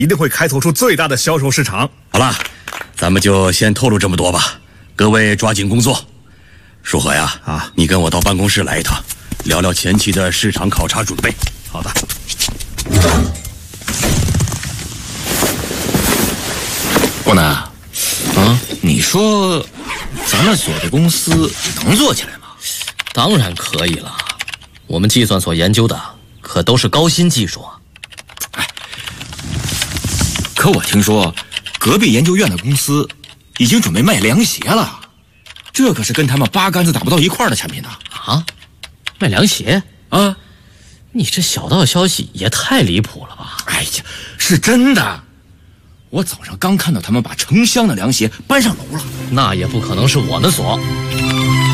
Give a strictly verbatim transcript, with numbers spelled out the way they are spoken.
一定会开拓出最大的销售市场。 好了，咱们就先透露这么多吧，各位抓紧工作。舒和呀， 啊， 你跟我到办公室来一趟，聊聊前期的市场考察准备。 好的。 郭南，啊，你说咱们所的公司能做起来吗？ 当然可以了，我们计算所研究的可都是高新技术啊。 哎，可我听说隔壁研究院的公司已经准备卖凉鞋了，这可是跟他们八竿子打不到一块儿的产品呢。 啊，卖凉鞋啊？ 你这小道消息也太离谱了吧！ 哎呀，是真的。我早上刚看到他们把成箱的凉鞋搬上楼了。 那也不可能是我们所。